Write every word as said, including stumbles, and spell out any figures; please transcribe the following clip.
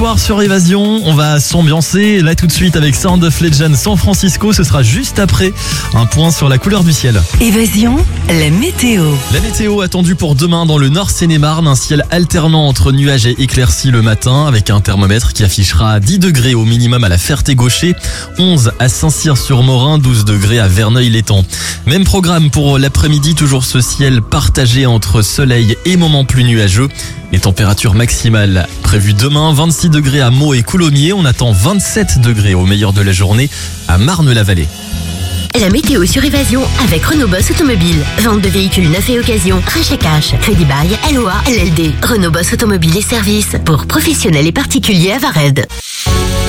Sur Évasion, on va s'ambiancer là tout de suite avec Sound of Legend San Francisco. Ce sera juste après un point sur la couleur du ciel. Évasion, la météo. La météo attendue pour demain dans le Nord Seine-et-Marne, un ciel alternant entre nuages et éclaircies le matin avec un thermomètre qui affichera dix degrés au minimum à la Ferté-Gaucher, onze à Saint-Cyr-sur-Morin, douze degrés à Verneuil-l'Étang. Même programme pour l'après-midi, toujours ce ciel partagé entre soleil et moments plus nuageux. Les températures maximales prévues demain, vingt-six degrés à Meaux et Coulommiers. On attend vingt-sept degrés au meilleur de la journée à Marne-la-Vallée. La météo sur Évasion avec Renault Boss Automobile. Vente de véhicules neufs et occasion, rachat cash, crédit bail, L O A, L L D. Renault Boss Automobile et services pour professionnels et particuliers à Vared.